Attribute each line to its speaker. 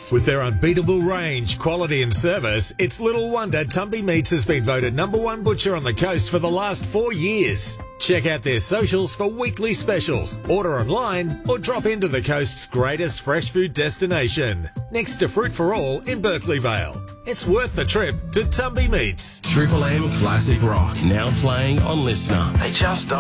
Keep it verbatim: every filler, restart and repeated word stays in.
Speaker 1: beef. With their unbeatable range, quality and service, it's little wonder Tumby Meats has been voted number one butcher on the coast for the last four years. Check out their socials for weekly specials, order online or drop into the coast's greatest fresh food destination, next to Fruit for All in Berkeley Vale. It's worth the trip to Tumby Meats.
Speaker 2: Triple M Classic Rock, now playing on Listener. They just